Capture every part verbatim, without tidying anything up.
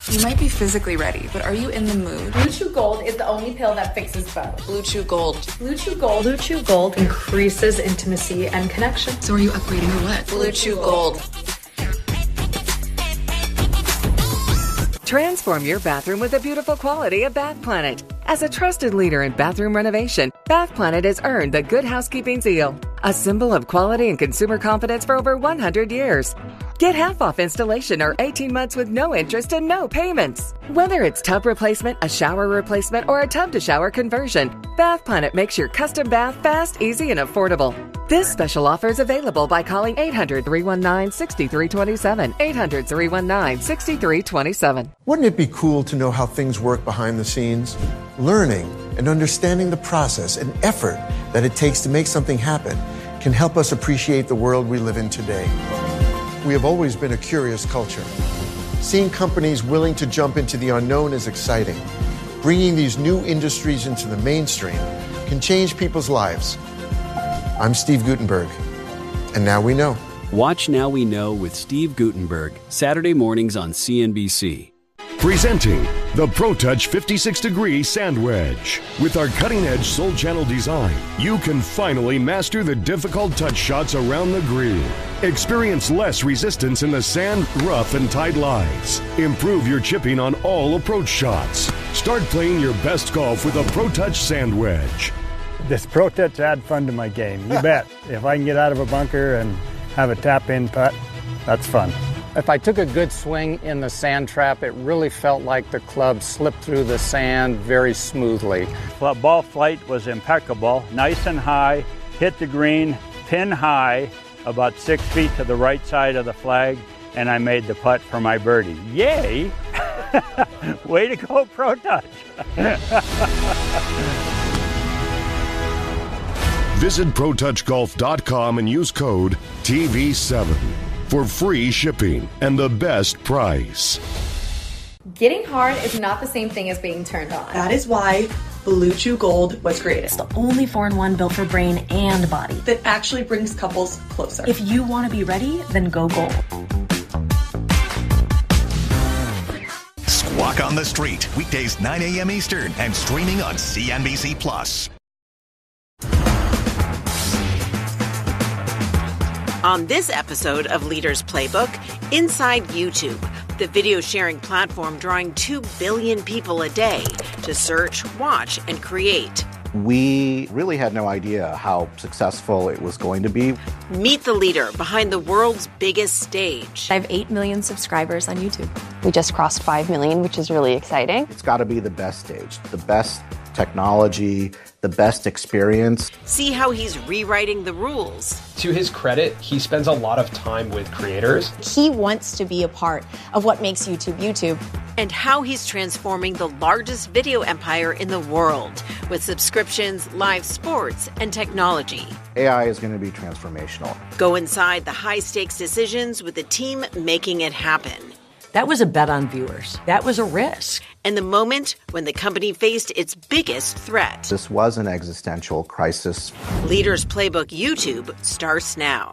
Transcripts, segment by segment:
You might be physically ready, but are you in the mood? Blue Chew Gold is the only pill that fixes both. Blue Chew Gold. Blue Chew Gold. Blue Chew Gold increases intimacy and connection. So are you upgrading or what? Blue Chew Gold. Transform your bathroom with the beautiful quality of Bath Planet. As a trusted leader in bathroom renovation, Bath Planet has earned the Good Housekeeping seal, a symbol of quality and consumer confidence for over one hundred years. Get half off installation or eighteen months with no interest and no payments. Whether it's tub replacement, a shower replacement, or a tub-to-shower conversion, Bath Planet makes your custom bath fast, easy, and affordable. This special offer is available by calling eight hundred, three one nine, six three two seven, eight hundred, three one nine, six three two seven. Wouldn't it be cool to know how things work behind the scenes? Learning and understanding the process and effort that it takes to make something happen can help us appreciate the world we live in today. We have always been a curious culture. Seeing companies willing to jump into the unknown is exciting. Bringing these new industries into the mainstream can change people's lives. I'm Steve Guttenberg, and now we know. Watch Now We Know with Steve Guttenberg, Saturday mornings on C N B C. Presenting the ProTouch fifty-six degree Sand Wedge. With our cutting-edge Soul Channel design, you can finally master the difficult touch shots around the green. Experience less resistance in the sand, rough, and tight lies. Improve your chipping on all approach shots. Start playing your best golf with a ProTouch Sand Wedge. This ProTouch add fun to my game, you bet. If I can get out of a bunker and have a tap-in putt, that's fun. If I took a good swing in the sand trap, it really felt like the club slipped through the sand very smoothly. Well, ball flight was impeccable, nice and high, hit the green, pin high, about six feet to the right side of the flag, and I made the putt for my birdie. Yay! Way to go, ProTouch! Visit Pro Touch Golf dot com and use code T V seven for free shipping and the best price. Getting hard is not the same thing as being turned on. That is why Blue Chew Gold was created. It's the only four in one built for brain and body that actually brings couples closer. If you want to be ready, then go gold. Squawk on the Street, weekdays nine a.m. Eastern and streaming on C N B C Plus. On this episode of Leaders Playbook, inside YouTube, the video sharing platform drawing two billion people a day to search, watch, and create. We really had no idea how successful it was going to be. Meet the leader behind the world's biggest stage. I have eight million subscribers on YouTube. We just crossed five million, which is really exciting. It's got to be the best stage, the best technology, the best experience. See how he's rewriting the rules. To his credit, he spends a lot of time with creators. He wants to be a part of what makes YouTube YouTube. And how he's transforming the largest video empire in the world with subscriptions, live sports, and technology. A I is going to be transformational. Go inside the high-stakes decisions with the team making it happen. That was a bet on viewers. That was a risk. And the moment when the company faced its biggest threat. This was an existential crisis. Leaders Playbook YouTube starts now.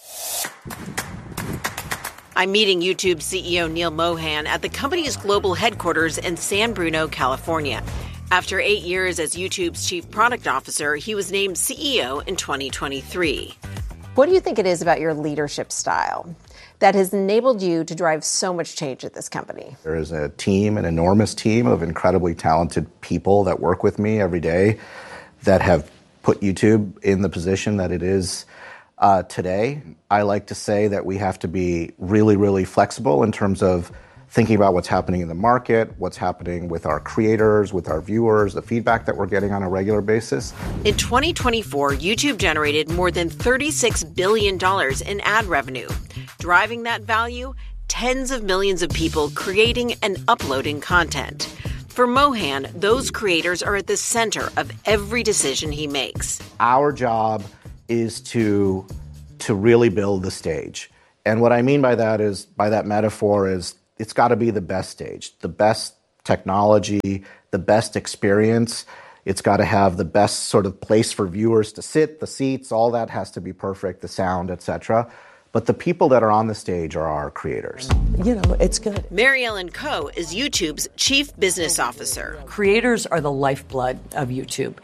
I'm meeting YouTube C E O Neal Mohan at the company's global headquarters in San Bruno, California. After eight years as YouTube's chief product officer, he was named C E O in twenty twenty-three. What do you think it is about your leadership style that has enabled you to drive so much change at this company? There is a team, an enormous team of incredibly talented people that work with me every day that have put YouTube in the position that it is uh, today. I like to say that we have to be really, really flexible in terms of thinking about what's happening in the market, what's happening with our creators, with our viewers, the feedback that we're getting on a regular basis. In twenty twenty-four, YouTube generated more than thirty-six billion dollars in ad revenue. Driving that value, tens of millions of people creating and uploading content. For Mohan, those creators are at the center of every decision he makes. Our job is to, to really build the stage. And what I mean by that is, by that metaphor is, it's got to be the best stage, the best technology, the best experience. It's got to have the best sort of place for viewers to sit, the seats, all that has to be perfect, the sound, et cetera. but the people that are on the stage are our creators. You know, it's good. Mary Ellen Coe is YouTube's chief business officer. Creators are the lifeblood of YouTube.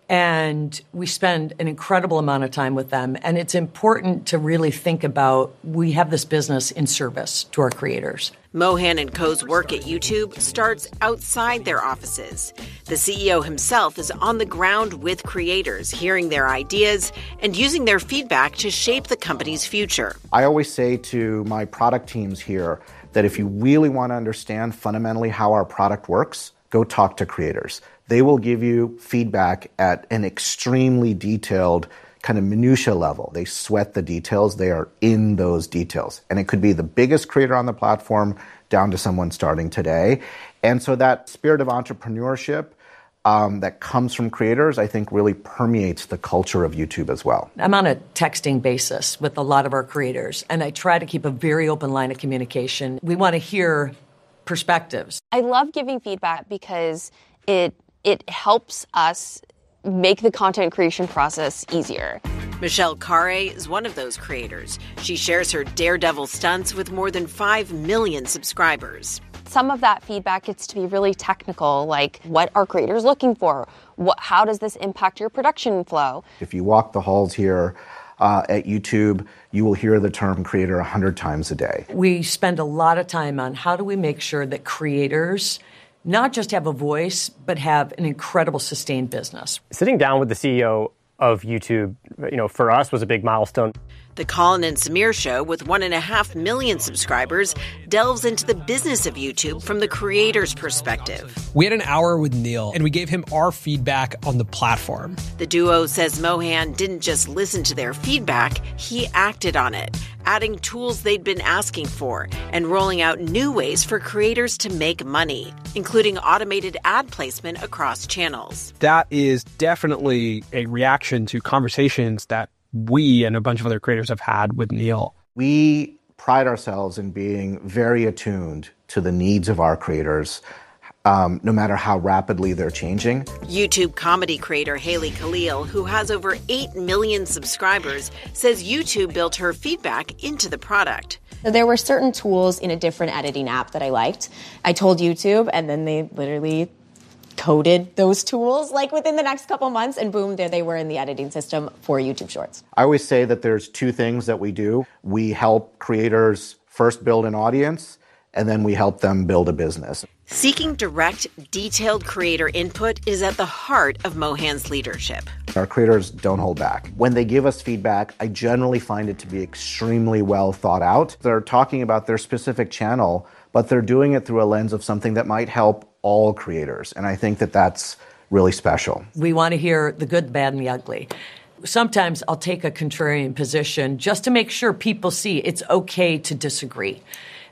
And we spend an incredible amount of time with them. And it's important to really think about, we have this business in service to our creators. Mohan and Coe's work at YouTube starts outside their offices. The C E O himself is on the ground with creators, hearing their ideas and using their feedback to shape the company's future. I always say to my product teams here that if you really want to understand fundamentally how our product works, go talk to creators. They will give you feedback at an extremely detailed kind of minutia level. They sweat the details. They are in those details. And it could be the biggest creator on the platform down to someone starting today. And so that spirit of entrepreneurship um, that comes from creators, I think really permeates the culture of YouTube as well. I'm on a texting basis with a lot of our creators, and I try to keep a very open line of communication. We want to hear perspectives. I love giving feedback because it it helps us make the content creation process easier. Michelle Carre is one of those creators. She shares her daredevil stunts with more than five million subscribers. Some of that feedback gets to be really technical, like what are creators looking for? What, how does this impact your production flow? If you walk the halls here uh, at YouTube, you will hear the term creator a hundred times a day. We spend a lot of time on how do we make sure that creators not just have a voice, but have an incredible sustained business. Sitting down with the C E O of YouTube, you know, for us was a big milestone. The Colin and Samir Show, with one and a half million subscribers, delves into the business of YouTube from the creator's perspective. We had an hour with Neil, and we gave him our feedback on the platform. The duo says Mohan didn't just listen to their feedback, he acted on it, adding tools they'd been asking for and rolling out new ways for creators to make money, including automated ad placement across channels. That is definitely a reaction to conversations that we and a bunch of other creators have had with Neil. We pride ourselves in being very attuned to the needs of our creators, um, no matter how rapidly they're changing. YouTube comedy creator Haley Khalil, who has over eight million subscribers, says YouTube built her feedback into the product. So there were certain tools in a different editing app that I liked. I told YouTube, and then they literally coded those tools like within the next couple months, and boom, there they were in the editing system for YouTube Shorts. I always say that there's two things that we do. We help creators first build an audience, and then we help them build a business. Seeking direct, detailed creator input is at the heart of Mohan's leadership. Our creators don't hold back. When they give us feedback, I generally find it to be extremely well thought out. They're talking about their specific channel, but they're doing it through a lens of something that might help all creators. And I think that that's really special. We want to hear the good, bad, and the ugly. Sometimes I'll take a contrarian position just to make sure people see it's okay to disagree,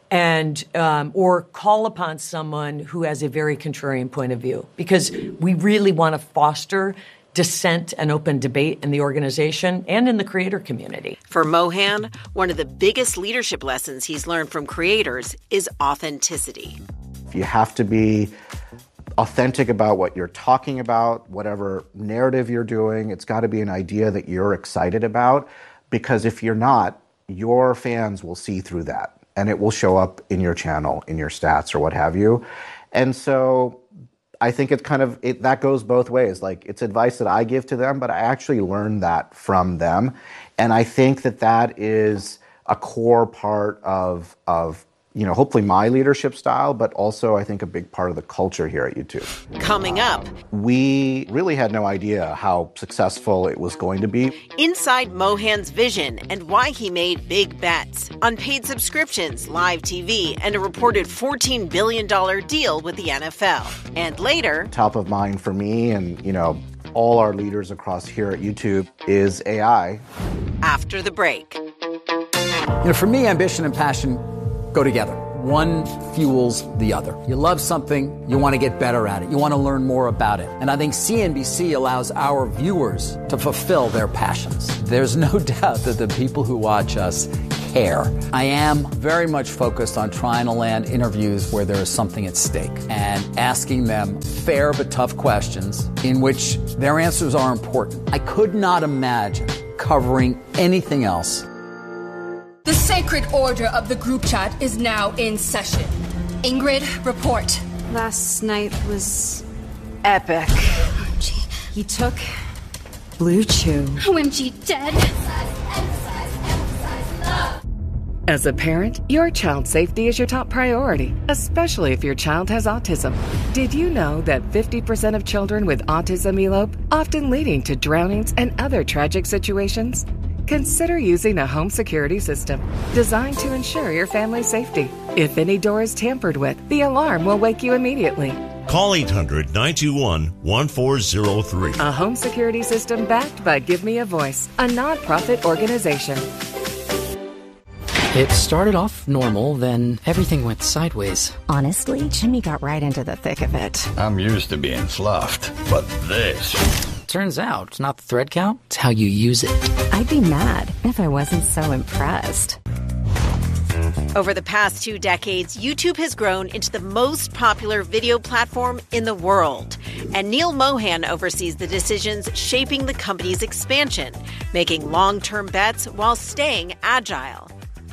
and um, or call upon someone who has a very contrarian point of view, because we really want to foster dissent and open debate in the organization and in the creator community. For Mohan, one of the biggest leadership lessons he's learned from creators is authenticity. You have to be authentic about what you're talking about, whatever narrative you're doing. It's got to be an idea that you're excited about, because if you're not, your fans will see through that, and it will show up in your channel, in your stats, or what have you. And so I think it's kind of, it, that goes both ways. Like, it's advice that I give to them, but I actually learned that from them. And I think that that is a core part of, of you know, hopefully my leadership style, but also I think a big part of the culture here at YouTube. Coming up, we really had no idea how successful it was going to be. Inside Mohan's vision and why he made big bets on paid subscriptions, live T V, and a reported fourteen billion dollars deal with the N F L. And later, top of mind for me and, you know, all our leaders across here at YouTube is A I. After the break. You know, for me, ambition and passion go together. One fuels the other. You love something, you want to get better at it. You want to learn more about it. And I think C N B C allows our viewers to fulfill their passions. There's no doubt that the people who watch us care. I am very much focused on trying to land interviews where there is something at stake and asking them fair but tough questions in which their answers are important. I could not imagine covering anything else. The sacred order of the group chat is now in session. Ingrid, report. Last night was epic. O M G. He took Blue Chew. O M G, dead. As a parent, your child's safety is your top priority, especially if your child has autism. Did you know that fifty percent of children with autism elope, often leading to drownings and other tragic situations? Consider using a home security system designed to ensure your family's safety. If any door is tampered with, the alarm will wake you immediately. Call eight hundred, nine two one, one four zero three. A home security system backed by Give Me a Voice, a nonprofit organization. It started off normal, then everything went sideways. Honestly, Jimmy got right into the thick of it. I'm used to being fluffed, but this... Turns out, it's not the thread count, it's how you use it. I'd be mad if I wasn't so impressed. Over the past two decades, YouTube has grown into the most popular video platform in the world. And Neil Mohan oversees the decisions shaping the company's expansion, making long-term bets while staying agile.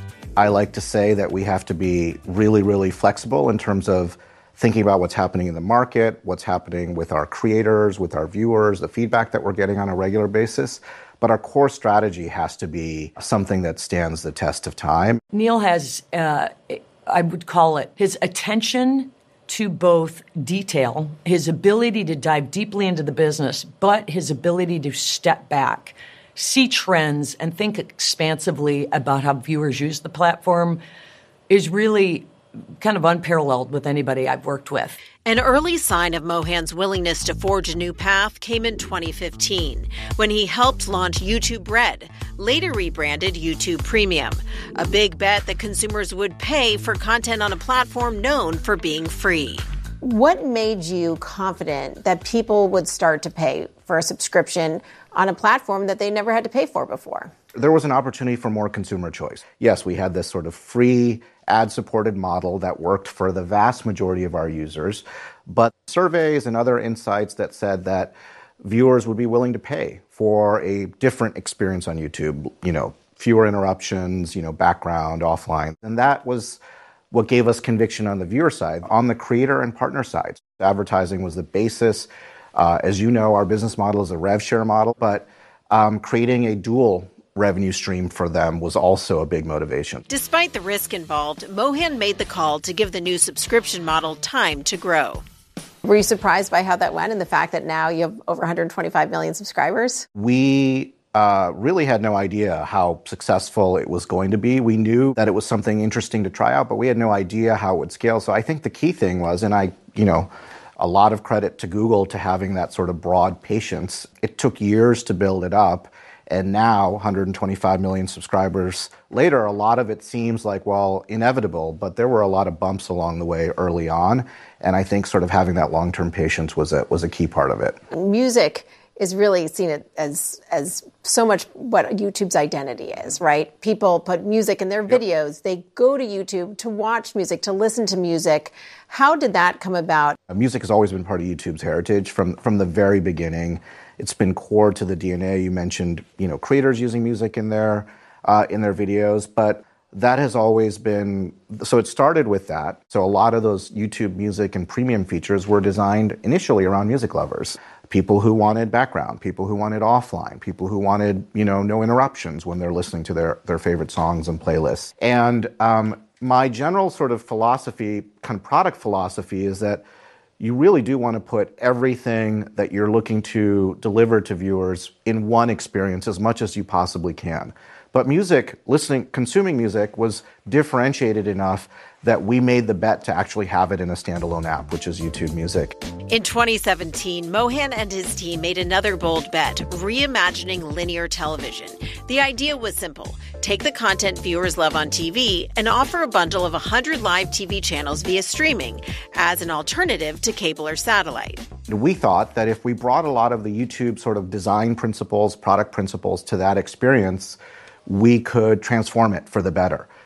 I like to say that we have to be really, really flexible in terms of thinking about what's happening in the market, what's happening with our creators, with our viewers, the feedback that we're getting on a regular basis. But our core strategy has to be something that stands the test of time. Neil has, uh, I would call it, his attention to both detail, his ability to dive deeply into the business, but his ability to step back, see trends, and think expansively about how viewers use the platform is really kind of unparalleled with anybody I've worked with. An early sign of Mohan's willingness to forge a new path came in twenty fifteen, when he helped launch YouTube Red, later rebranded YouTube Premium, a big bet that consumers would pay for content on a platform known for being free. What made you confident that people would start to pay for a subscription on a platform that they never had to pay for before? There was an opportunity for more consumer choice. Yes, we had this sort of free ad-supported model that worked for the vast majority of our users, but surveys and other insights that said that viewers would be willing to pay for a different experience on YouTube, you know, fewer interruptions, you know, background, offline. And that was what gave us conviction on the viewer side. On the creator and partner side, advertising was the basis. Uh, as you know, our business model is a rev share model, but um, creating a dual revenue stream for them was also a big motivation. Despite the risk involved, Mohan made the call to give the new subscription model time to grow. Were you surprised by how that went and the fact that now you have over one hundred twenty-five million subscribers? We uh, really had no idea how successful it was going to be. We knew that it was something interesting to try out, but we had no idea how it would scale. So I think the key thing was, and I, you know, a lot of credit to Google to having that sort of broad patience. It took years to build it up. And now, one hundred twenty-five million subscribers later, a lot of it seems like, well, inevitable, but there were a lot of bumps along the way early on. And I think sort of having that long-term patience was a, was a key part of it. Music is really seen as as so much what YouTube's identity is, right? People put music in their videos. Yep. They go to YouTube to watch music, to listen to music. How did that come about? Music has always been part of YouTube's heritage from, from the very beginning. It's been core to the D N A. You mentioned, you know, creators using music in their uh, in their videos, but that has always been, so it started with that. So a lot of those YouTube music and premium features were designed initially around music lovers. People who wanted background, people who wanted offline, people who wanted, you know, no interruptions when they're listening to their, their favorite songs and playlists. And um, my general sort of philosophy, kind of product philosophy, is that you really do want to put everything that you're looking to deliver to viewers in one experience as much as you possibly can. But music, listening, consuming music was differentiated enough that we made the bet to actually have it in a standalone app, which is YouTube Music. In twenty seventeen, Mohan and his team made another bold bet, reimagining linear television. The idea was simple. Take the content viewers love on T V and offer a bundle of one hundred live T V channels via streaming as an alternative to cable or satellite. We thought that if we brought a lot of the YouTube sort of design principles, product principles to that experience, we could transform it for the better.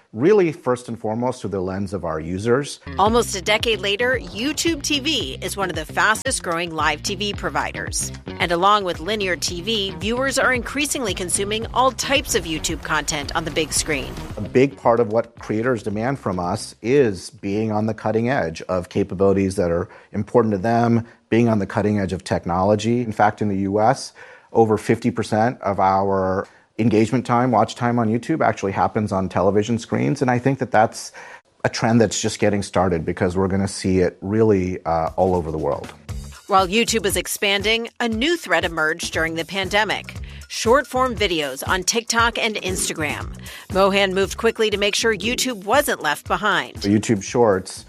really first and foremost through the lens of our users. Almost a decade later, YouTube T V is one of the fastest growing live T V providers. And along with linear T V, viewers are increasingly consuming all types of YouTube content on the big screen. A big part of what creators demand from us is being on the cutting edge of capabilities that are important to them, being on the cutting edge of technology. In fact, in the U S, over fifty percent of our engagement time, watch time on YouTube actually happens on television screens. And I think that that's a trend that's just getting started because we're going to see it really uh, all over the world. While YouTube is expanding, a new threat emerged during the pandemic. Short-form videos on TikTok and Instagram. Mohan moved quickly to make sure YouTube wasn't left behind. YouTube Shorts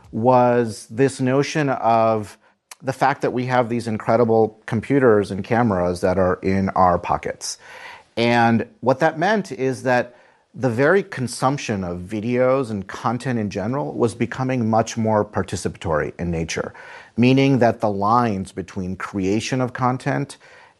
was this notion of the fact that we have these incredible computers and cameras that are in our pockets. And what that meant is that the very consumption of videos and content in general was becoming much more participatory in nature, meaning that the lines between creation of content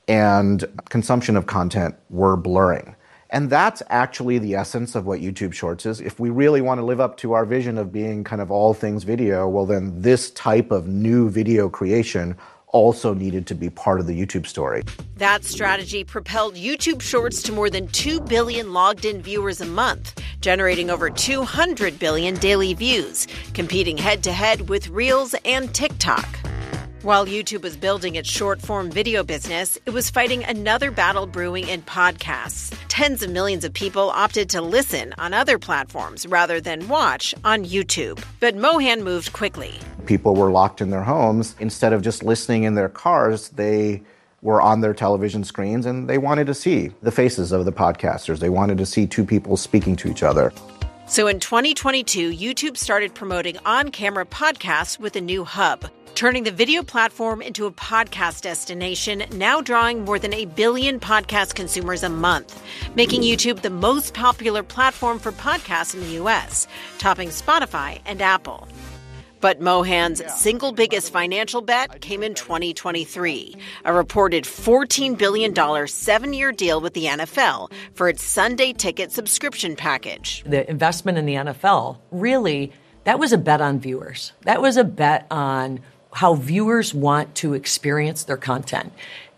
and consumption of content were blurring. And that's actually the essence of what YouTube Shorts is. If we really want to live up to our vision of being kind of all things video, well, then this type of new video creation also needed to be part of the YouTube story. That strategy propelled YouTube Shorts to more than two billion logged-in viewers a month, generating over two hundred billion daily views, competing head-to-head with Reels and TikTok. While YouTube was building its short-form video business, it was fighting another battle brewing in podcasts. Tens of millions of people opted to listen on other platforms rather than watch on YouTube. But Mohan moved quickly. People were locked in their homes. Instead of just listening in their cars, they were on their television screens and they wanted to see the faces of the podcasters. They wanted to see two people speaking to each other. So in twenty twenty-two, YouTube started promoting on-camera podcasts with a new hub, turning the video platform into a podcast destination, now drawing more than a billion podcast consumers a month, making YouTube the most popular platform for podcasts in the U S, topping Spotify and Apple. But Mohan's single biggest financial bet came in twenty twenty-three, a reported fourteen billion dollars seven-year deal with the N F L for its Sunday ticket subscription package. The investment in the N F L, really, that was a bet on viewers. That was a bet on how viewers want to experience their content.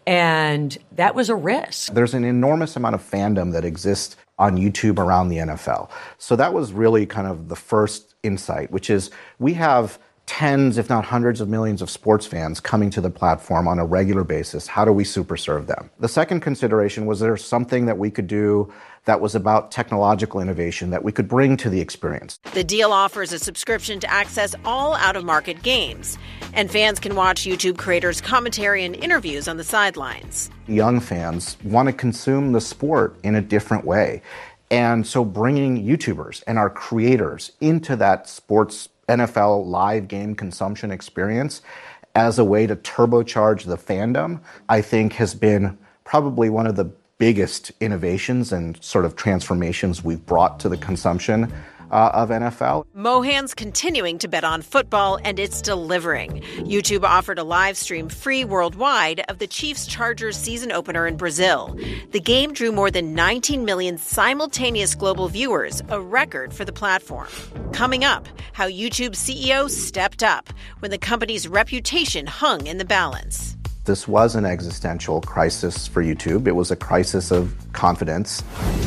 And that was a risk. There's an enormous amount of fandom that exists on YouTube around the N F L. So that was really kind of the first insight, which is we have tens, if not hundreds of millions of sports fans coming to the platform on a regular basis. How do we super serve them? The second consideration was there something that we could do that was about technological innovation that we could bring to the experience. The deal offers a subscription to access all out-of-market games, and fans can watch YouTube creators' commentary and interviews on the sidelines. Young fans want to consume the sport in a different way. And so bringing YouTubers and our creators into that sports N F L live game consumption experience as a way to turbocharge the fandom, I think has been probably one of the biggest innovations and sort of transformations we've brought to the consumption uh, of N F L. Mohan's continuing to bet on football, and it's delivering. YouTube offered a live stream free worldwide of the Chiefs-Chargers season opener in Brazil. The game drew more than nineteen million simultaneous global viewers, a record for the platform. Coming up, how YouTube's C E O stepped up when the company's reputation hung in the balance. This was an existential crisis for YouTube. It was a crisis of confidence.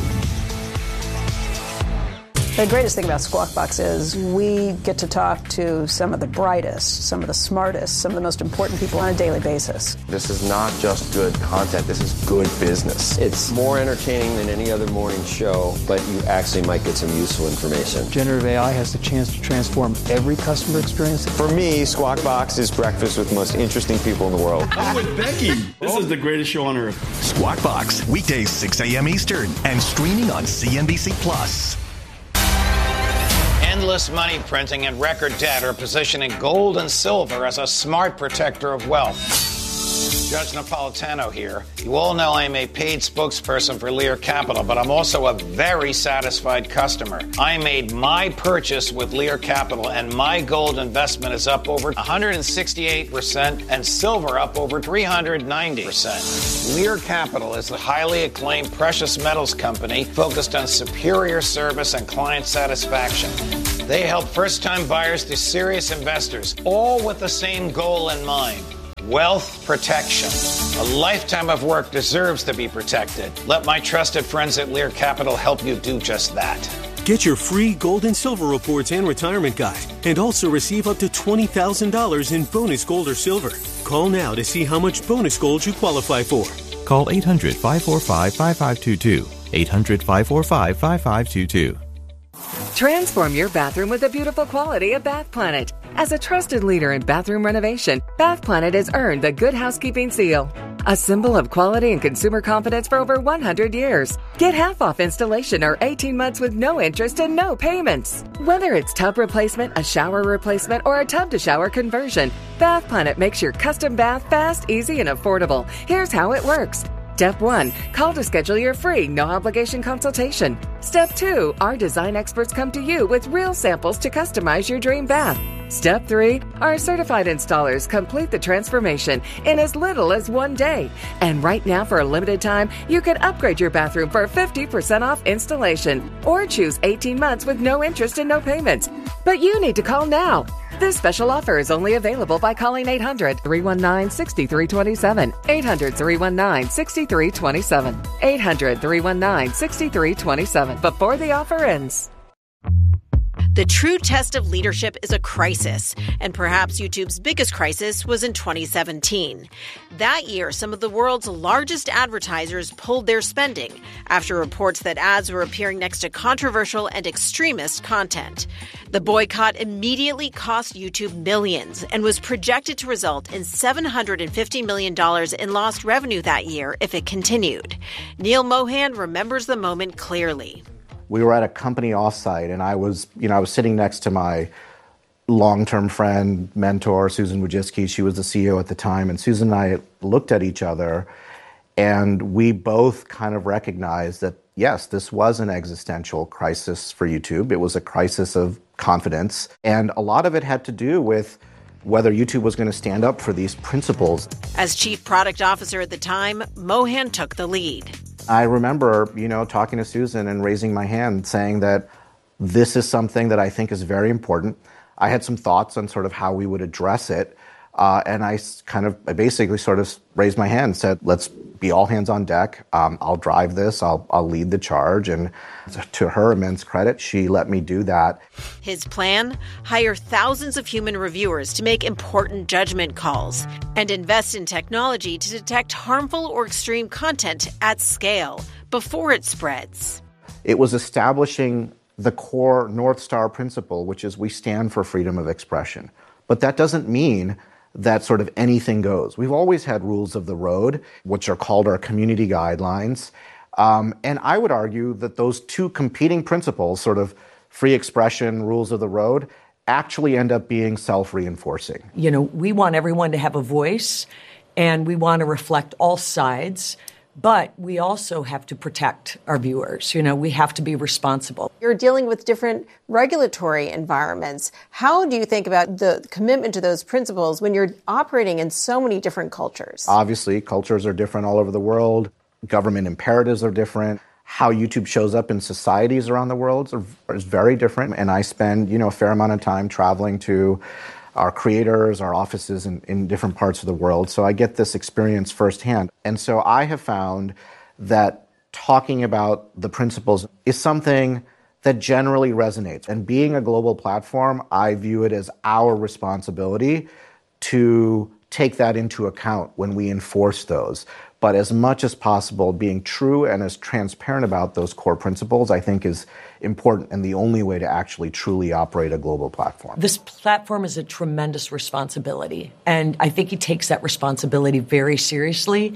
The greatest thing about Squawk Box is we get to talk to some of the brightest, some of the smartest, some of the most important people on a daily basis. This is not just good content, this is good business. It's more entertaining than any other morning show, but you actually might get some useful information. Generative A I has the chance to transform every customer experience. For me, Squawk Box is breakfast with the most interesting people in the world. I'm with Becky. This is the greatest show on earth. Squawk Box, weekdays six a.m. Eastern and streaming on C N B C Plus. Endless money printing and record debt are positioning gold and silver as a smart protector of wealth. Judge Napolitano here. You all know I'm a paid spokesperson for Lear Capital, but I'm also a very satisfied customer. I made my purchase with Lear Capital, and my gold investment is up over one hundred sixty-eight percent and silver up over three hundred ninety percent. Lear Capital is a highly acclaimed precious metals company focused on superior service and client satisfaction. They help first-time buyers to serious investors, all with the same goal in mind: wealth protection. A lifetime of work deserves to be protected. Let my trusted friends at Lear Capital help you do just that. Get your free gold and silver reports and retirement guide, and also receive up to twenty thousand dollars in bonus gold or silver. Call now to see how much bonus gold you qualify for. Call eight hundred, five four five, five five two two. eight hundred, five four five, five five two two. Transform your bathroom with the beautiful quality of Bath Planet. As a trusted leader in bathroom renovation, Bath Planet has earned the Good Housekeeping seal, a symbol of quality and consumer confidence for over one hundred years. Get half off installation or eighteen months with no interest and no payments. Whether it's tub replacement, a shower replacement, or a tub-to-shower conversion, Bath Planet makes your custom bath fast, easy, and affordable. Here's how it works. Step one, call to schedule your free, no-obligation consultation. Step two, our design experts come to you with real samples to customize your dream bath. Step three, our certified installers complete the transformation in as little as one day. And right now, for a limited time, you can upgrade your bathroom for fifty percent off installation or choose eighteen months with no interest and no payments. But you need to call now. This special offer is only available by calling eight hundred, three one nine, six three two seven, eight hundred, three one nine, six three two seven, eight hundred, three one nine, six three two seven before the offer ends. The true test of leadership is a crisis, and perhaps YouTube's biggest crisis was in twenty seventeen. That year, some of the world's largest advertisers pulled their spending after reports that ads were appearing next to controversial and extremist content. The boycott immediately cost YouTube millions and was projected to result in seven hundred fifty million dollars in lost revenue that year if it continued. Neil Mohan remembers the moment clearly. We were at a company offsite, and I was, you know, I was sitting next to my long-term friend, mentor, Susan Wojcicki. She was the C E O at the time, and Susan and I looked at each other, and we both kind of recognized that, yes, this was an existential crisis for YouTube. It was a crisis of confidence, and a lot of it had to do with whether YouTube was going to stand up for these principles. As chief product officer at the time, Mohan took the lead. I remember, you know, talking to Susan and raising my hand saying that this is something that I think is very important. I had some thoughts on sort of how we would address it. Uh, and I kind of, I basically sort of raised my hand and said, let's be all hands on deck. Um, I'll drive this. I'll, I'll lead the charge. And to her immense credit, she let me do that. His plan? Hire thousands of human reviewers to make important judgment calls and invest in technology to detect harmful or extreme content at scale before it spreads. It was establishing the core North Star principle, which is we stand for freedom of expression. But that doesn't mean that sort of anything goes. We've always had rules of the road, which are called our community guidelines. Um, and I would argue that those two competing principles, sort of free expression, rules of the road, actually end up being self-reinforcing. You know, we want everyone to have a voice, and we want to reflect all sides. But we also have to protect our viewers. You know, we have to be responsible. You're dealing with different regulatory environments. How do you think about the commitment to those principles when you're operating in so many different cultures? Obviously, cultures are different all over the world. Government imperatives are different. How YouTube shows up in societies around the world is very different. And I spend, you know, a fair amount of time traveling to our creators, our offices in, in different parts of the world. So I get this experience firsthand. And so I have found that talking about the principles is something that generally resonates. And being a global platform, I view it as our responsibility to take that into account when we enforce those. But as much as possible, being true and as transparent about those core principles, I think is important and the only way to actually truly operate a global platform. This platform is a tremendous responsibility, and I think he takes that responsibility very seriously.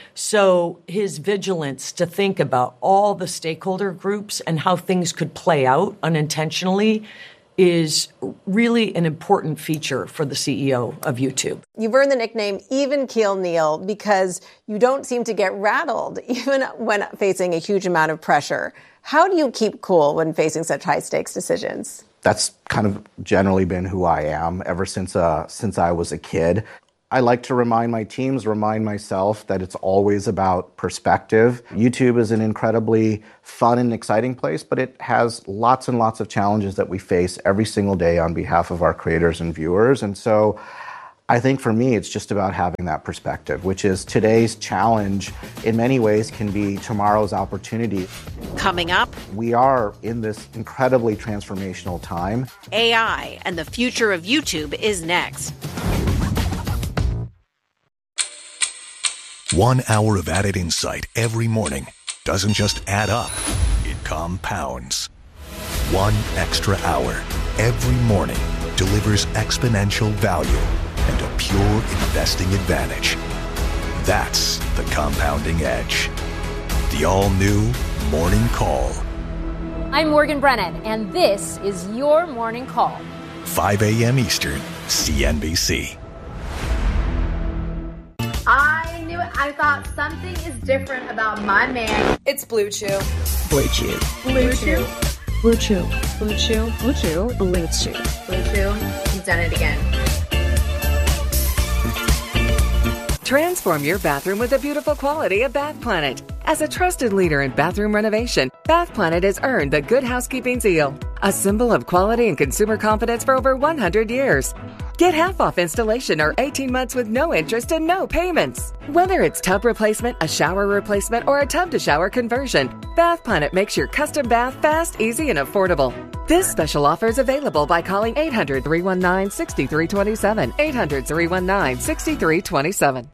So his vigilance to think about all the stakeholder groups and how things could play out unintentionally is really an important feature for the C E O of YouTube. You've earned the nickname Even Keel Neal because you don't seem to get rattled even when facing a huge amount of pressure. How do you keep cool when facing such high-stakes decisions? That's kind of generally been who I am ever since uh, since I was a kid. I like to remind my teams, remind myself that it's always about perspective. YouTube is an incredibly fun and exciting place, but it has lots and lots of challenges that we face every single day on behalf of our creators and viewers. And so I think for me, it's just about having that perspective, which is today's challenge in many ways can be tomorrow's opportunity. Coming up, we are in this incredibly transformational time. A I and the future of YouTube is next. One hour of added insight every morning doesn't just add up, it compounds. One extra hour every morning delivers exponential value and a pure investing advantage. That's the compounding edge. The all-new Morning Call. I'm Morgan Brennan, and this is your Morning Call. five a.m. Eastern, C N B C. I knew it. I thought something is different about my man. It's Blue Chew. Blue Chew. Blue Chew. Blue Chew. Blue Chew. Blue Chew. Blue Chew. Blue Chew. He's done it again. Transform your bathroom with the beautiful quality of Bath Planet. As a trusted leader in bathroom renovation, Bath Planet has earned the Good Housekeeping seal, a symbol of quality and consumer confidence for over one hundred years. Get half off installation or eighteen months with no interest and no payments. Whether it's tub replacement, a shower replacement, or a tub-to-shower conversion, Bath Planet makes your custom bath fast, easy, and affordable. This special offer is available by calling eight hundred, three one nine, six three two seven, eight hundred, three one nine, six three two seven.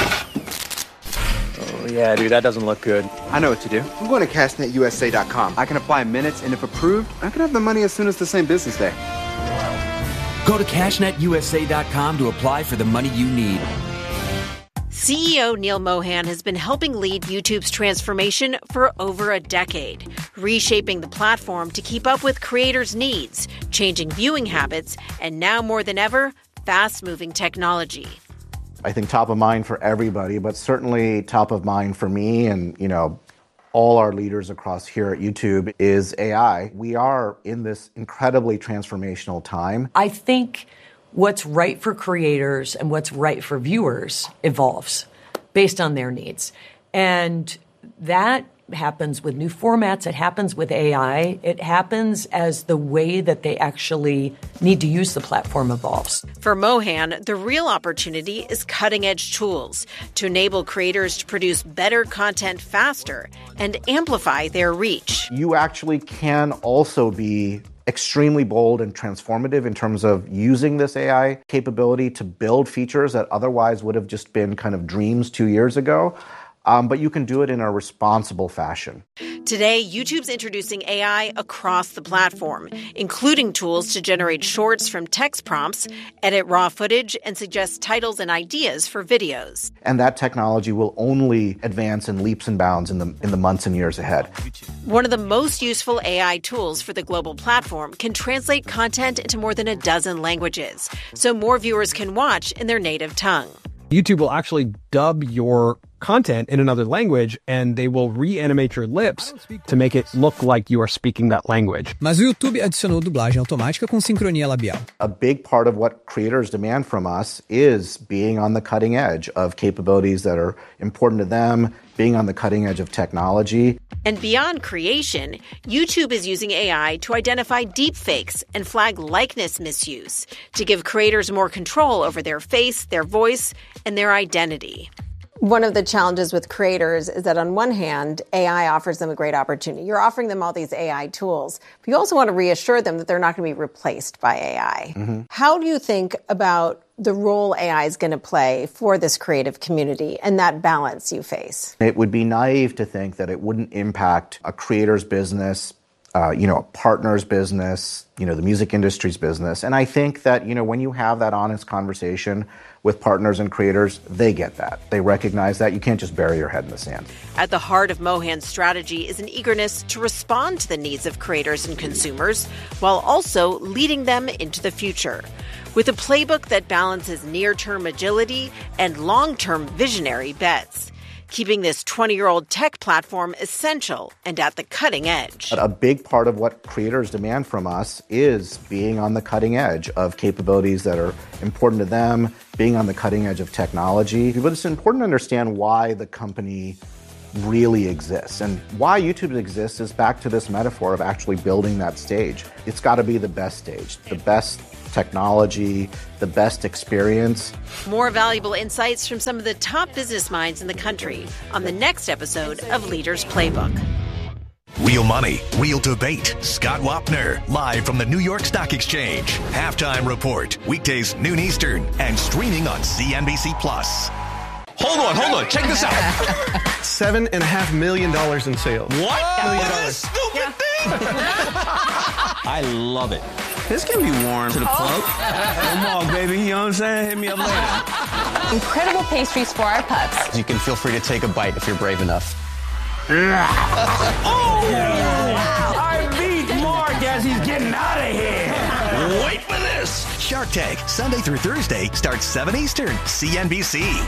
Oh, yeah, dude, that doesn't look good. I know what to do. I'm going to cash net U S A dot com. I can apply in minutes, and if approved, I can have the money as soon as the same business day. Go to cash net U S A dot com to apply for the money you need. C E O Neal Mohan has been helping lead YouTube's transformation for over a decade, reshaping the platform to keep up with creators' needs, changing viewing habits, and now more than ever, fast-moving technology. I think top of mind for everybody, but certainly top of mind for me and, you know, all our leaders across here at YouTube is A I. We are in this incredibly transformational time. I think what's right for creators and what's right for viewers evolves based on their needs. And that happens with new formats. It happens with A I. It happens as the way that they actually need to use the platform evolves. For Mohan, the real opportunity is cutting-edge tools to enable creators to produce better content faster and amplify their reach. You actually can also be extremely bold and transformative in terms of using this A I capability to build features that otherwise would have just been kind of dreams two years ago. Um, but you can do it in a responsible fashion. Today, YouTube's introducing A I across the platform, including tools to generate shorts from text prompts, edit raw footage, and suggest titles and ideas for videos. And that technology will only advance in leaps and bounds in the in the months and years ahead. One of the most useful A I tools for the global platform can translate content into more than a dozen languages, so more viewers can watch in their native tongue. YouTube will actually dub your content in another language, and they will reanimate your lips to make it look like you are speaking that language. Mas o YouTube adicionou dublagem automática com sincronia labial. A big part of what creators demand from us is being on the cutting edge of capabilities that are important to them, being on the cutting edge of technology. And beyond creation, YouTube is using A I to identify deepfakes and flag likeness misuse to give creators more control over their face, their voice, and their identity. One of the challenges with creators is that on one hand, A I offers them a great opportunity. You're offering them all these A I tools, but you also want to reassure them that they're not going to be replaced by A I. Mm-hmm. How do you think about the role A I is going to play for this creative community and that balance you face? It would be naive to think that it wouldn't impact a creator's business, uh, you know, a partner's business, you know, the music industry's business. And I think that, you know, when you have that honest conversation with partners and creators, they get that. They recognize that. You can't just bury your head in the sand. At the heart of Mohan's strategy is an eagerness to respond to the needs of creators and consumers while also leading them into the future. With a playbook that balances near-term agility and long-term visionary bets, keeping this twenty-year-old tech platform essential and at the cutting edge. A big part of what creators demand from us is being on the cutting edge of capabilities that are important to them, being on the cutting edge of technology. But it's important to understand why the company really exists. And why YouTube exists is back to this metaphor of actually building that stage. It's got to be the best stage, the best technology, the best experience. More valuable insights from some of the top business minds in the country on the next episode of Leaders Playbook. Real Money, Real Debate. Scott Wapner, live from the New York Stock Exchange. Halftime Report, weekdays noon Eastern, and streaming on C N B C Plus. Hold on, hold on. Check this out. Seven and a half million dollars in sales. What? Million dollars. This stupid yeah. thing. I love it. This can be worn to the plug. Come on, baby. You know what I'm saying? Hit me up later. Incredible pastries for our pups. You can feel free to take a bite if you're brave enough. Oh! I beat Mark as he's getting out of here. Wait for this. Shark Tank, Sunday through Thursday, starts seven Eastern, C N B C.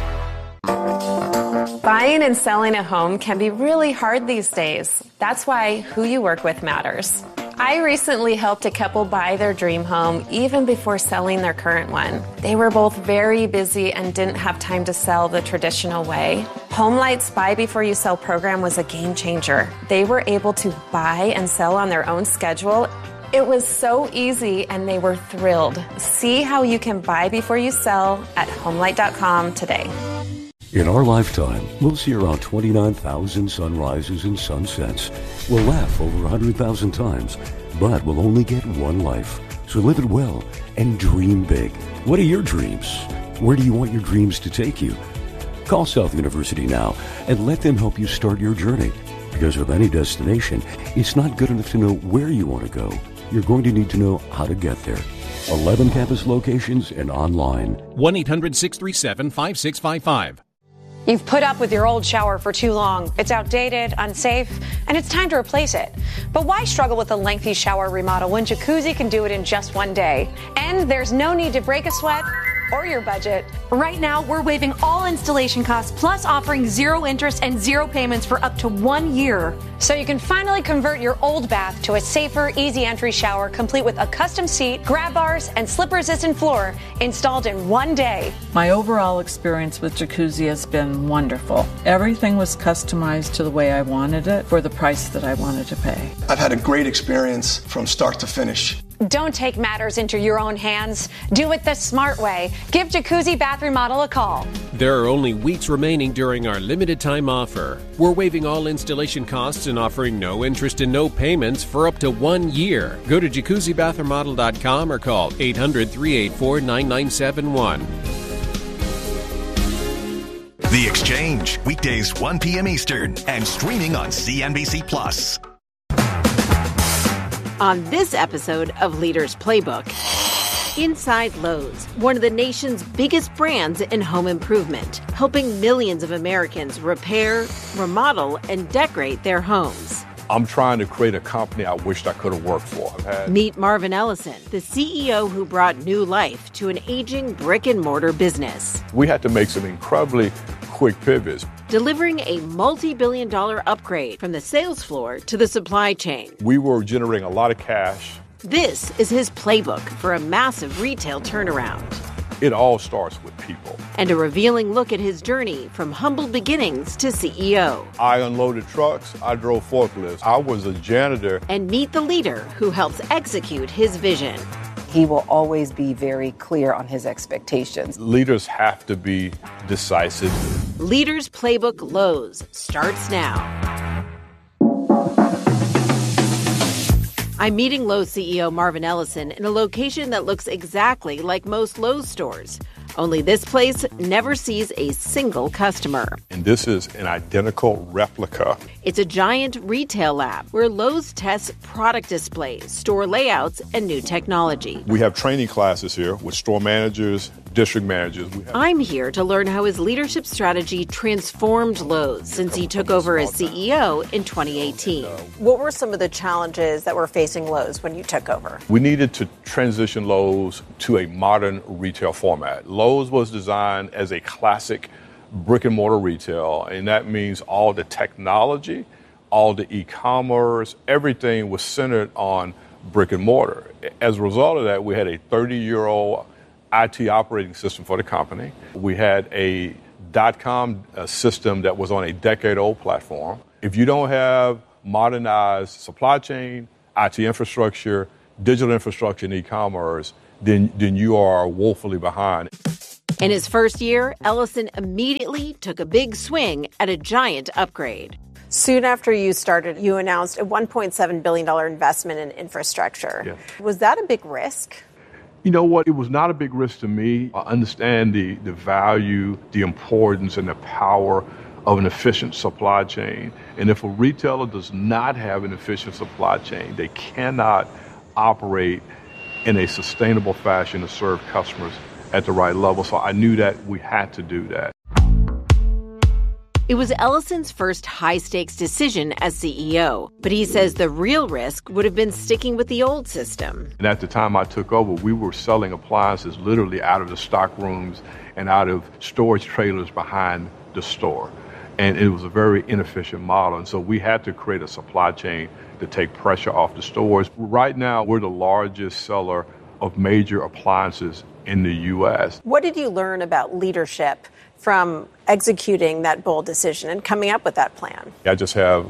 Buying and selling a home can be really hard these days. That's why who you work with matters. I recently helped a couple buy their dream home even before selling their current one. They were both very busy and didn't have time to sell the traditional way. HomeLight's Buy Before You Sell program was a game changer. They were able to buy and sell on their own schedule. It was so easy and they were thrilled. See how you can buy before you sell at homelight dot com today. In our lifetime, we'll see around twenty-nine thousand sunrises and sunsets. We'll laugh over one hundred thousand times, but we'll only get one life. So live it well and dream big. What are your dreams? Where do you want your dreams to take you? Call South University now and let them help you start your journey. Because with any destination, it's not good enough to know where you want to go. You're going to need to know how to get there. eleven campus locations and online. one eight hundred six three seven five six five five. You've put up with your old shower for too long. It's outdated, unsafe, and it's time to replace it. But why struggle with a lengthy shower remodel when Jacuzzi can do it in just one day? And there's no need to break a sweat or your budget. Right now, we're waiving all installation costs, plus offering zero interest and zero payments for up to one year. So you can finally convert your old bath to a safer, easy entry shower, complete with a custom seat, grab bars, and slip-resistant floor installed in one day. My overall experience with Jacuzzi has been wonderful. Everything was customized to the way I wanted it for the price that I wanted to pay. I've had a great experience from start to finish. Don't take matters into your own hands. Do it the smart way. Give Jacuzzi Bath Remodel a call. There are only weeks remaining during our limited time offer. We're waiving all installation costs and offering no interest and no payments for up to one year. Go to jacuzzi bath remodel dot com or call eight hundred three eight four nine nine seven one. The Exchange, weekdays one p.m. Eastern and streaming on C N B C Plus. On this episode of Leaders Playbook, inside Lowe's, one of the nation's biggest brands in home improvement, helping millions of Americans repair, remodel, and decorate their homes. I'm trying to create a company I wished I could have worked for. I've had... Meet Marvin Ellison, the C E O who brought new life to an aging brick-and-mortar business. We had to make some incredibly quick pivots. Delivering a multi-billion dollar upgrade from the sales floor to the supply chain. We were generating a lot of cash. This is his playbook for a massive retail turnaround. It all starts with people. And a revealing look at his journey from humble beginnings to C E O. I unloaded trucks. I drove forklifts. I was a janitor. And meet the leader who helps execute his vision. He will always be very clear on his expectations. Leaders have to be decisive. Leaders Playbook Lowe's starts now. I'm meeting Lowe's C E O Marvin Ellison in a location that looks exactly like most Lowe's stores. Only this place never sees a single customer. And this is an identical replica. It's a giant retail lab where Lowe's tests product displays, store layouts, and new technology. We have training classes here with store managers, district managers. We have- I'm here to learn how his leadership strategy transformed Lowe's since he took over as C E O in twenty eighteen. What were some of the challenges that were facing Lowe's when you took over? We needed to transition Lowe's to a modern retail format. Lowe's was designed as a classic brick and mortar retail, and that means all the technology, all the e-commerce, everything was centered on brick and mortar. As a result of that, we had a thirty-year-old I T operating system for the company. We had a dot-com uh, system that was on a decade-old platform. If you don't have modernized supply chain, I T infrastructure, digital infrastructure, and e-commerce, then, then you are woefully behind. In his first year, Ellison immediately took a big swing at a giant upgrade. Soon after you started, you announced a one point seven billion dollars investment in infrastructure. Yes. Was that a big risk? You know what? It was not a big risk to me. I understand the, the value, the importance, and the power of an efficient supply chain. And if a retailer does not have an efficient supply chain, they cannot operate in a sustainable fashion to serve customers at the right level. So I knew that we had to do that. It was Ellison's first high-stakes decision as C E O, but he says the real risk would have been sticking with the old system. And at the time I took over, we were selling appliances literally out of the stock rooms and out of storage trailers behind the store. And it was a very inefficient model. And so we had to create a supply chain to take pressure off the stores. Right now, we're the largest seller of major appliances in the U S. What did you learn about leadership from executing that bold decision and coming up with that plan? I just have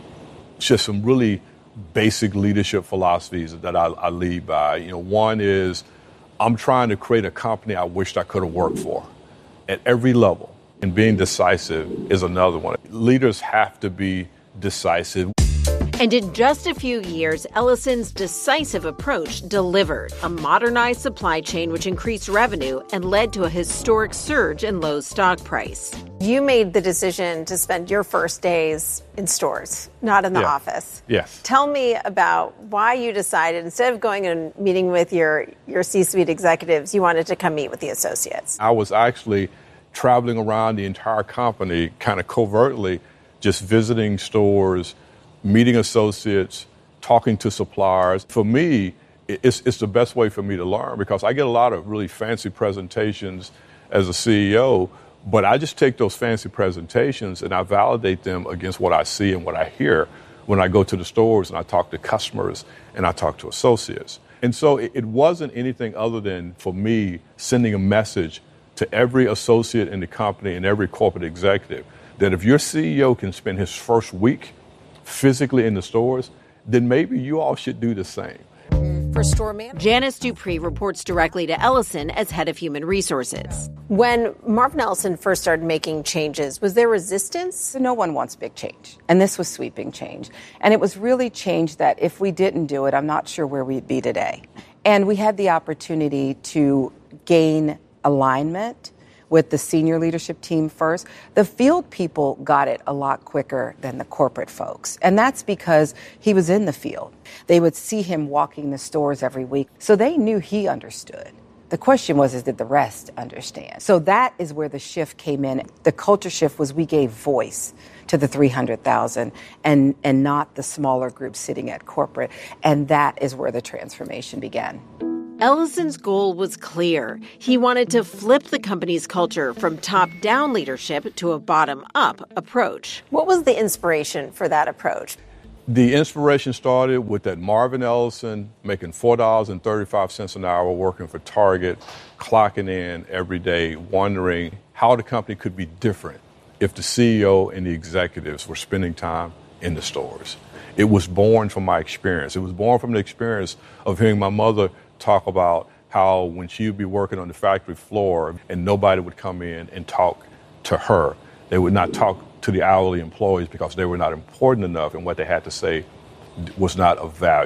just some really basic leadership philosophies that I, I lead by. You know, one is I'm trying to create a company I wished I could have worked for at every level. And being decisive is another one. Leaders have to be decisive. And in just a few years, Ellison's decisive approach delivered a modernized supply chain which increased revenue and led to a historic surge in Lowe's stock price. You made the decision to spend your first days in stores, not in the yeah. office. Yes. Tell me about why you decided, instead of going and meeting with your, your C-suite executives, you wanted to come meet with the associates. I was actually traveling around the entire company, kind of covertly, just visiting stores, meeting associates, talking to suppliers. For me, it's, it's the best way for me to learn because I get a lot of really fancy presentations as a C E O, but I just take those fancy presentations and I validate them against what I see and what I hear when I go to the stores and I talk to customers and I talk to associates. And so it, it wasn't anything other than, for me, sending a message to every associate in the company and every corporate executive that if your C E O can spend his first week physically in the stores, then maybe you all should do the same. For store manager, Janice Dupree reports directly to Ellison as head of human resources. When Marvin Ellison first started making changes, was there resistance? No one wants big change, and this was sweeping change. And it was really change that if we didn't do it, I'm not sure where we'd be today. And we had the opportunity to gain alignment with the senior leadership team first. The field people got it a lot quicker than the corporate folks. And that's because he was in the field. They would see him walking the stores every week. So they knew he understood. The question was, is did the rest understand? So that is where the shift came in. The culture shift was we gave voice to the three hundred thousand and, and not the smaller group sitting at corporate. And that is where the transformation began. Ellison's goal was clear. He wanted to flip the company's culture from top-down leadership to a bottom-up approach. What was the inspiration for that approach? The inspiration started with that Marvin Ellison making four dollars and thirty-five cents an hour working for Target, clocking in every day, wondering how the company could be different if the C E O and the executives were spending time in the stores. It was born from my experience. It was born from the experience of hearing my mother talk about how when she would be working on the factory floor and nobody would come in and talk to her, they would not talk to the hourly employees because they were not important enough and what they had to say was not of value.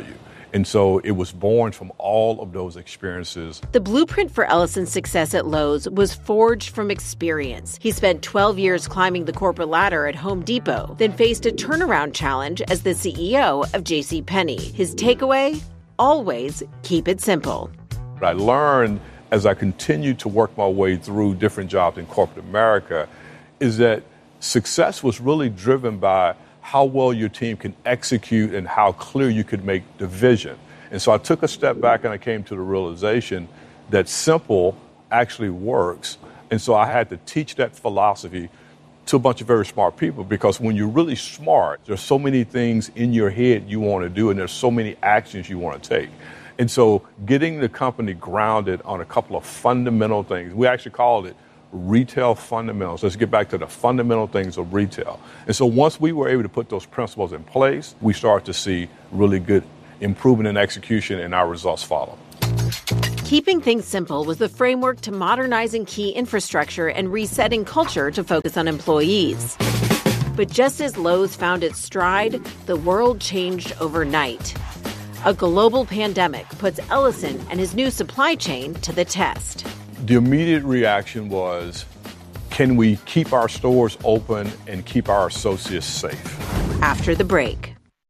And so it was born from all of those experiences. The blueprint for Ellison's success at Lowe's was forged from experience. He spent twelve years climbing the corporate ladder at Home Depot, then faced a turnaround challenge as the C E O of JCPenney. His takeaway? Always keep it simple. What I learned as I continued to work my way through different jobs in corporate America is that success was really driven by how well your team can execute and how clear you could make the vision. And so I took a step back and I came to the realization that simple actually works. And so I had to teach that philosophy to a bunch of very smart people, because when you're really smart, there's so many things in your head you want to do and there's so many actions you want to take. And so getting the company grounded on a couple of fundamental things, we actually called it retail fundamentals. Let's get back to the fundamental things of retail. And so once we were able to put those principles in place, we started to see really good improvement in execution, and our results follow. Keeping things simple was the framework to modernizing key infrastructure and resetting culture to focus on employees. But just as Lowe's found its stride, the world changed overnight. A global pandemic puts Ellison and his new supply chain to the test. The immediate reaction was, can we keep our stores open and keep our associates safe? After the break.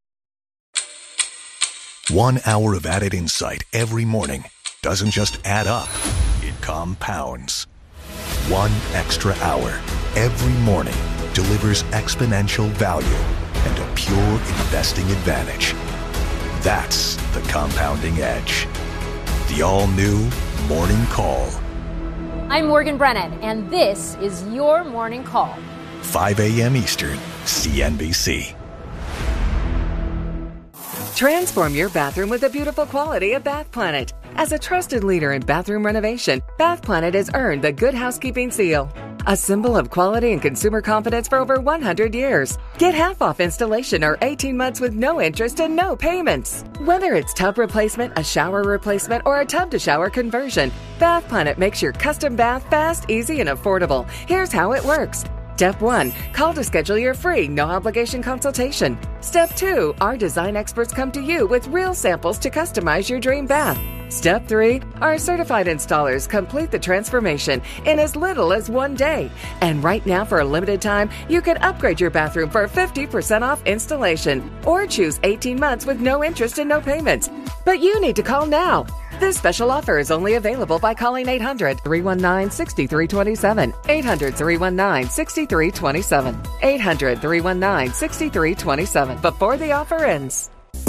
One hour of added insight every morning doesn't just add up, it compounds. One extra hour every morning delivers exponential value and a pure investing advantage. That's the compounding edge. The all-new Morning Call. I'm Morgan Brennan, and this is your Morning Call. five a.m. Eastern, C N B C. Transform your bathroom with the beautiful quality of Bath Planet. As a trusted leader in bathroom renovation, Bath Planet has earned the Good Housekeeping seal, a symbol of quality and consumer confidence for over one hundred years. Get half off installation or eighteen months with no interest and no payments. Whether it's tub replacement, a shower replacement, or a tub-to-shower conversion, Bath Planet makes your custom bath fast, easy, and affordable. Here's how it works. Step one, call to schedule your free, no-obligation consultation. Step two, our design experts come to you with real samples to customize your dream bath. Step three, our certified installers complete the transformation in as little as one day. And right now, for a limited time, you can upgrade your bathroom for fifty percent off installation or choose eighteen months with no interest and no payments. But you need to call now. This special offer is only available by calling eight hundred, three one nine, six three two seven, eight hundred, three one nine, six three two seven, eight hundred, three one nine, six three two seven before the offer ends.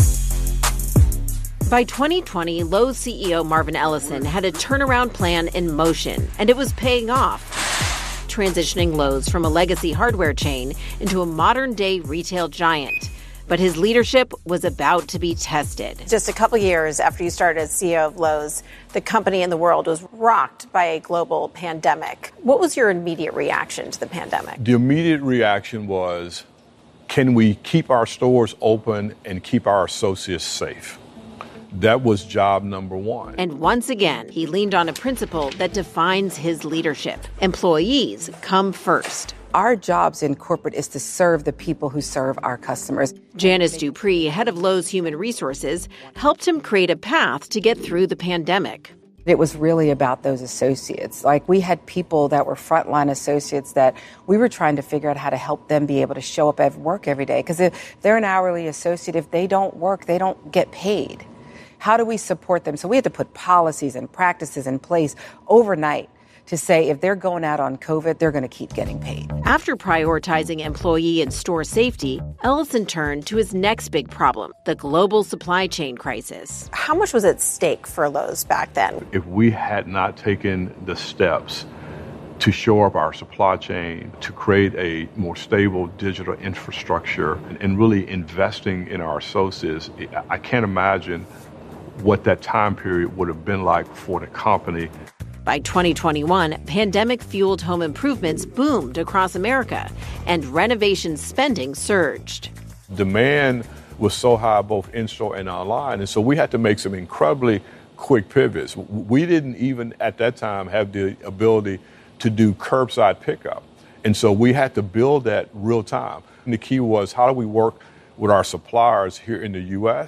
By twenty twenty, Lowe's C E O Marvin Ellison had a turnaround plan in motion, and it was paying off, transitioning Lowe's from a legacy hardware chain into a modern-day retail giant. But his leadership was about to be tested. Just a couple years after you started as C E O of Lowe's, the company and the world was rocked by a global pandemic. What was your immediate reaction to the pandemic? The immediate reaction was, can we keep our stores open and keep our associates safe? That was job number one. And once again, he leaned on a principle that defines his leadership. Employees come first. Our jobs in corporate is to serve the people who serve our customers. Janice Dupree, head of Lowe's Human Resources, helped him create a path to get through the pandemic. It was really about those associates. Like, we had people that were frontline associates that we were trying to figure out how to help them be able to show up at work every day. Because if they're an hourly associate, if they don't work, they don't get paid. How do we support them? So we had to put policies and practices in place overnight to say if they're going out on COVID, they're going to keep getting paid. After prioritizing employee and store safety, Ellison turned to his next big problem, the global supply chain crisis. How much was at stake for Lowe's back then? If we had not taken the steps to shore up our supply chain, to create a more stable digital infrastructure, and, and really investing in our associates, I can't imagine what that time period would have been like for the company. By twenty twenty-one, pandemic-fueled home improvements boomed across America, and renovation spending surged. Demand was so high both in-store and online, and so we had to make some incredibly quick pivots. We didn't even at that time have the ability to do curbside pickup, and so we had to build that real time. And the key was, how do we work with our suppliers here in the U S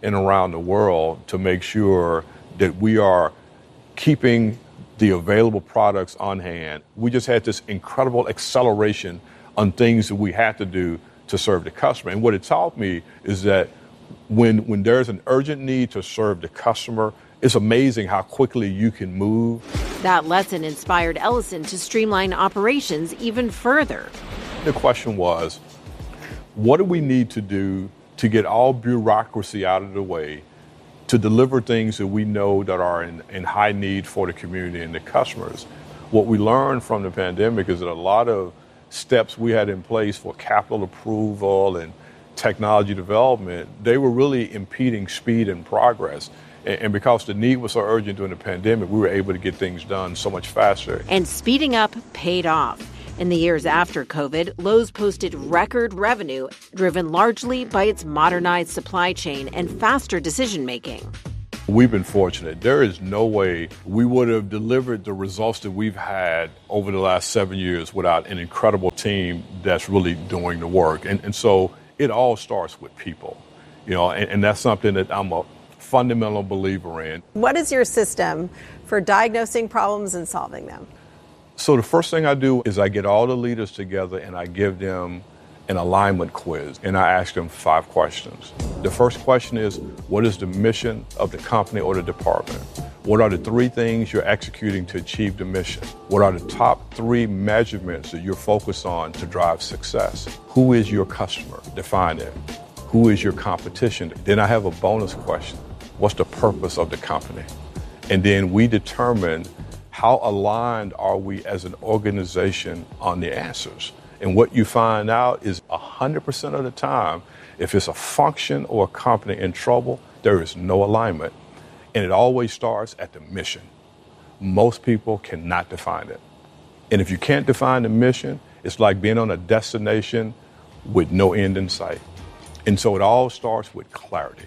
and around the world to make sure that we are keeping the available products on hand. We just had this incredible acceleration on things that we had to do to serve the customer. And what it taught me is that when when there's an urgent need to serve the customer, it's amazing how quickly you can move. That lesson inspired Ellison to streamline operations even further. The question was, what do we need to do to get all bureaucracy out of the way to deliver things that we know that are in, in high need for the community and the customers? What we learned from the pandemic is that a lot of steps we had in place for capital approval and technology development, they were really impeding speed and progress. And, and because the need was so urgent during the pandemic, we were able to get things done so much faster. And speeding up paid off. In the years after COVID, Lowe's posted record revenue, driven largely by its modernized supply chain and faster decision-making. We've been fortunate. There is no way we would have delivered the results that we've had over the last seven years without an incredible team that's really doing the work. And, and so it all starts with people, you know, and, and that's something that I'm a fundamental believer in. What is your system for diagnosing problems and solving them? So the first thing I do is I get all the leaders together and I give them an alignment quiz, and I ask them five questions. The first question is, what is the mission of the company or the department? What are the three things you're executing to achieve the mission? What are the top three measurements that you're focused on to drive success? Who is your customer? Define it. Who is your competition? Then I have a bonus question. What's the purpose of the company? And then we determine how aligned are we as an organization on the answers. And what you find out is one hundred percent of the time, if it's a function or a company in trouble, there is no alignment. And it always starts at the mission. Most people cannot define it. And if you can't define the mission, it's like being on a destination with no end in sight. And so it all starts with clarity.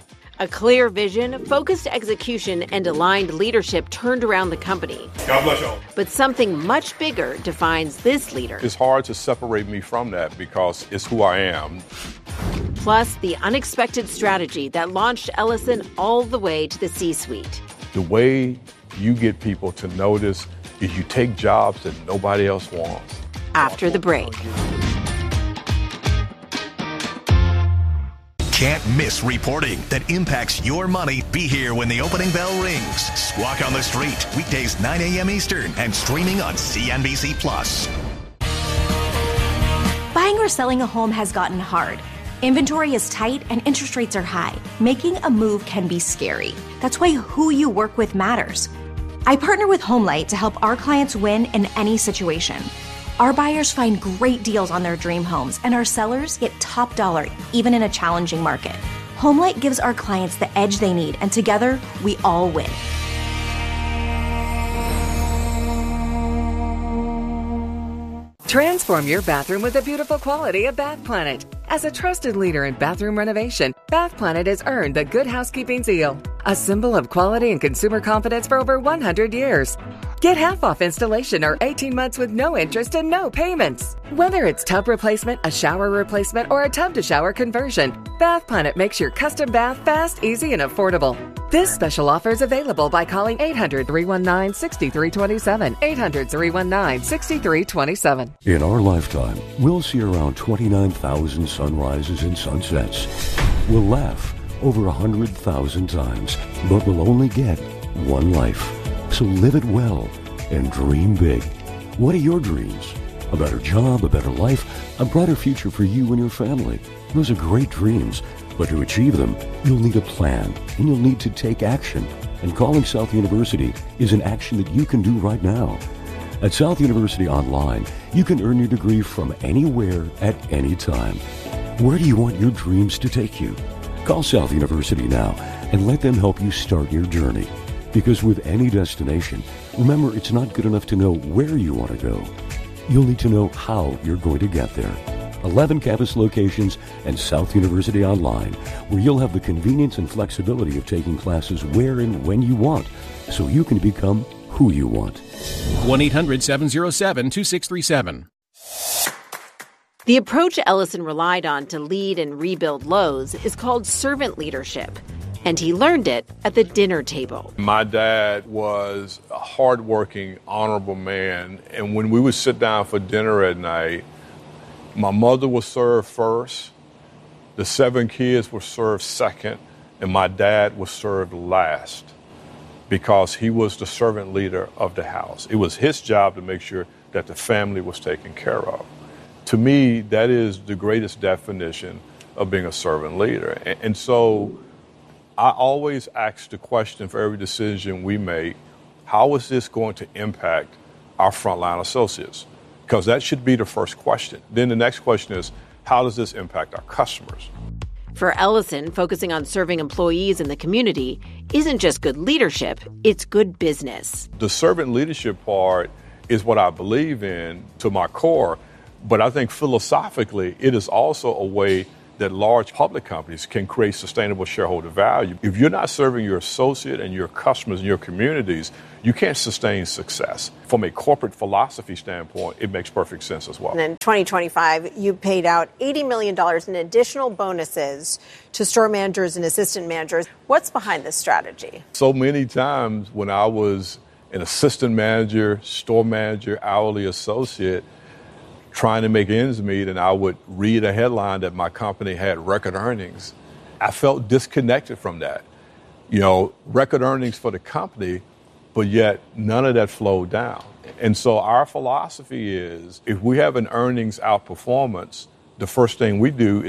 A clear vision, focused execution, and aligned leadership turned around the company. God bless y'all. But something much bigger defines this leader. It's hard to separate me from that because it's who I am. Plus, the unexpected strategy that launched Ellison all the way to the C-suite. The way you get people to notice is you take jobs that nobody else wants. After the break. Can't miss reporting that impacts your money. Be here when the opening bell rings. Squawk on the Street, weekdays nine a.m. Eastern and streaming on C N B C Plus. Buying or selling a home has gotten hard. Inventory is tight and interest rates are high. Making a move can be scary. That's why who you work with matters. I partner with HomeLight to help our clients win in any situation. Our buyers find great deals on their dream homes, and our sellers get top dollar, even in a challenging market. HomeLight gives our clients the edge they need, and together, we all win. Transform your bathroom with the beautiful quality of Bath Planet. As a trusted leader in bathroom renovation, Bath Planet has earned the Good Housekeeping seal, a symbol of quality and consumer confidence for over one hundred years. Get half off installation or eighteen months with no interest and no payments. Whether it's tub replacement, a shower replacement, or a tub-to-shower conversion, Bath Planet makes your custom bath fast, easy, and affordable. This special offer is available by calling eight hundred, three one nine, six three two seven, eight hundred, three one nine, six three two seven. In our lifetime, we'll see around twenty-nine thousand sunrises and sunsets. We'll laugh over one hundred thousand times, but we'll only get one life. So live it well and dream big. What are your dreams? A better job, a better life, a brighter future for you and your family. Those are great dreams, but to achieve them, you'll need a plan and you'll need to take action. And calling South University is an action that you can do right now. At South University Online, you can earn your degree from anywhere at any time. Where do you want your dreams to take you? Call South University now and let them help you start your journey. Because with any destination, remember it's not good enough to know where you want to go. You'll need to know how you're going to get there. eleven campus locations and South University Online, where you'll have the convenience and flexibility of taking classes where and when you want, so you can become who you want. one eight hundred seven oh seven two six three seven. The approach Ellison relied on to lead and rebuild Lowe's is called servant leadership, and he learned it at the dinner table. My dad was a hardworking, honorable man, and when we would sit down for dinner at night, my mother was served first, the seven kids were served second, and my dad was served last because he was the servant leader of the house. It was his job to make sure that the family was taken care of. To me, that is the greatest definition of being a servant leader. And, and so I always ask the question for every decision we make, how is this going to impact our frontline associates? Because that should be the first question. Then the next question is, how does this impact our customers? For Ellison, focusing on serving employees in the community isn't just good leadership, it's good business. The servant leadership part is what I believe in to my core, but I think philosophically it is also a way that large public companies can create sustainable shareholder value. If you're not serving your associate and your customers and your communities, you can't sustain success. From a corporate philosophy standpoint, it makes perfect sense as well. And in twenty twenty-five, you paid out eighty million dollars in additional bonuses to store managers and assistant managers. What's behind this strategy? So many times when I was an assistant manager, store manager, hourly associate, trying to make ends meet, and I would read a headline that my company had record earnings, I felt disconnected from that. You know, record earnings for the company, but yet none of that flowed down. And so our philosophy is if we have an earnings outperformance, the first thing we do